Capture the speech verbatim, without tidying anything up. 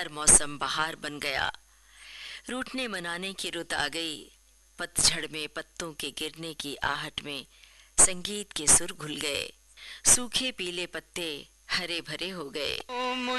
हर मौसम बहार बन गया। रूठने मनाने की रुत आ गई। पतझड़ में पत्तों के गिरने की आहट में संगीत के सुर घुल गए। सूखे पीले पत्ते हरे भरे हो गए।